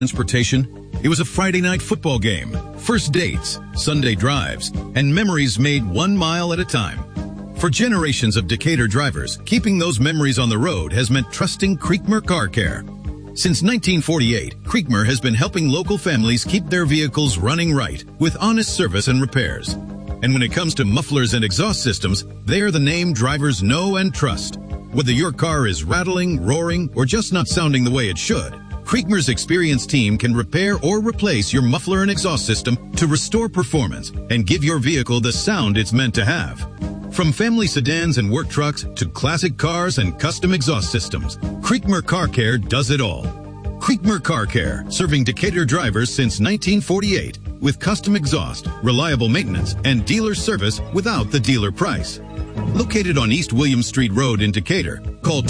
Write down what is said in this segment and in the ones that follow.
transportation. It was a Friday night football game, first dates, Sunday drives, and memories made 1 mile at a time. For generations of Decatur drivers, keeping those memories on the road has meant trusting Creekmer Car Care. Since 1948, Creekmer has been helping local families keep their vehicles running right with honest service and repairs. And when it comes to mufflers and exhaust systems, they are the name drivers know and trust. Whether your car is rattling, roaring, or just not sounding the way it should, Creekmer's experienced team can repair or replace your muffler and exhaust system to restore performance and give your vehicle the sound it's meant to have. From family sedans and work trucks to classic cars and custom exhaust systems, Creekmer Car Care does it all. Creekmer Car Care, serving Decatur drivers since 1948 with custom exhaust, reliable maintenance, and dealer service without the dealer price. Located on East William Street Road in Decatur, call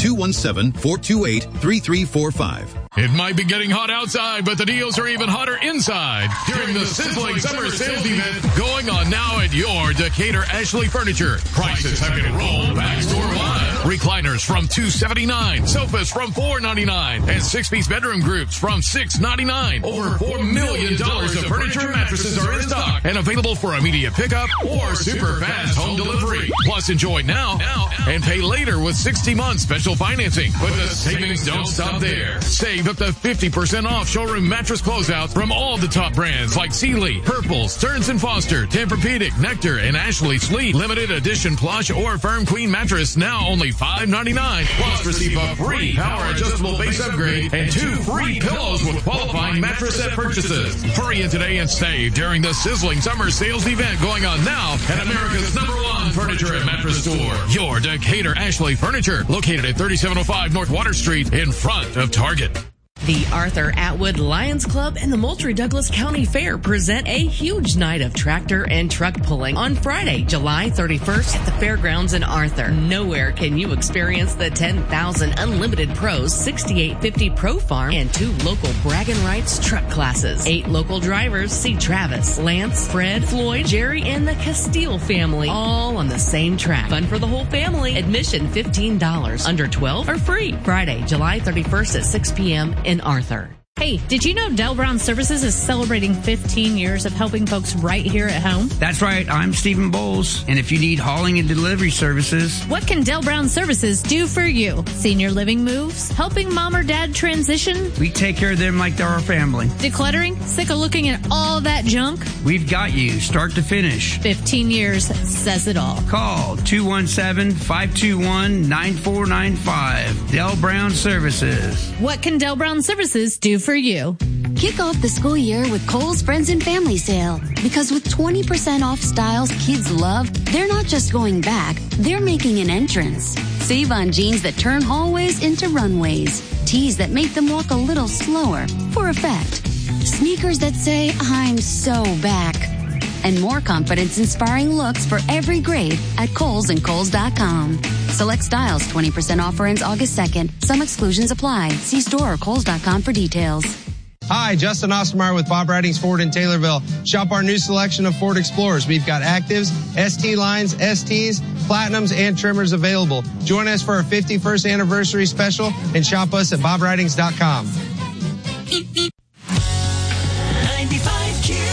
217-428-3345. It might be getting hot outside, but the deals are even hotter inside during the sizzling summer sales event going on now at your Decatur Ashley Furniture. Prices have been rolled back store-wide. Recliners from $279, sofas from $499, and 6-piece bedroom groups from $699. Over $4 million of furniture and mattresses are in stock and available for immediate pickup or super fast home delivery. Plus, enjoy now and pay later with 60-month special financing. But the savings don't stop there. Save up to 50% off showroom mattress closeouts from all the top brands like Sealy, Purple, Stearns & Foster, Tempur-Pedic, Nectar, and Ashley Sleep. Limited edition plush or firm queen mattress now only $5.99. Plus receive a free power adjustable base upgrade and 2 free pillows with qualifying mattress set purchases. Hurry in today and save during the sizzling summer sales event going on now at America's #1 furniture and mattress store. Your Decatur Ashley Furniture, located at 3705 North Water Street in front of Target. The Arthur Atwood Lions Club and the Moultrie Douglas County Fair present a huge night of tractor and truck pulling on Friday, July 31st at the fairgrounds in Arthur. Nowhere can you experience the 10,000 Unlimited Pros 6850 Pro Farm and 2 local bragging rights truck classes. 8 local drivers see Travis, Lance, Fred, Floyd, Jerry, and the Castile family all on the same track. Fun for the whole family. Admission $15. Under 12 are free. Friday, July 31st at 6 p.m. in Arthur. Hey, did you know Del Brown Services is celebrating 15 years of helping folks right here at home? That's right. I'm Stephen Bowles. And if you need hauling and delivery services... What can Del Brown Services do for you? Senior living moves? Helping mom or dad transition? We take care of them like they're our family. Decluttering? Sick of looking at all that junk? We've got you, start to finish. 15 years says it all. Call 217-521-9495. Del Brown Services. What can Del Brown Services do for you? Kick off the school year with Kohl's Friends and Family Sale. Because with 20% off styles kids love, they're not just going back, they're making an entrance. Save on jeans that turn hallways into runways. Tees that make them walk a little slower for effect. Sneakers that say, I'm so back. And more confidence-inspiring looks for every grade at Kohl's and Kohl's.com. Select styles, 20% offer ends August 2nd. Some exclusions apply. See store or Kohl's.com for details. Hi, Justin Ostermeyer with Bob Ridings Ford in Taylorville. Shop our new selection of Ford Explorers. We've got Actives, ST lines, STs, Platinums, and Trimmers available. Join us for our 51st anniversary special and shop us at BobRidings.com. 95Q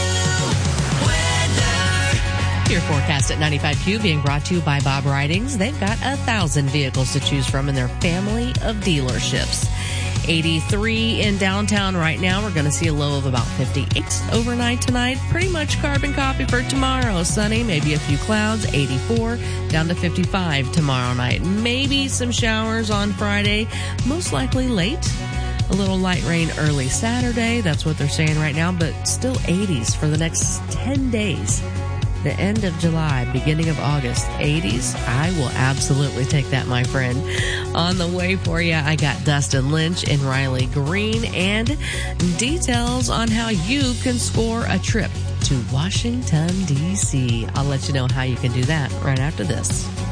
weather. Your forecast at 95Q being brought to you by Bob Ridings. They've got 1,000 vehicles to choose from in their family of dealerships. 83 in downtown right now. We're going to see a low of about 58 overnight tonight. Pretty much carbon copy for tomorrow. Sunny, maybe a few clouds. 84 down to 55 tomorrow night. Maybe some showers on Friday. Most likely late. A little light rain early Saturday. That's what they're saying right now. But still 80s for the next 10 days. The end of July, beginning of August, 80s. I will absolutely take that, my friend. On the way for you, I got Dustin Lynch and Riley Green and details on how you can score a trip to Washington, D.C. I'll let you know how you can do that right after this.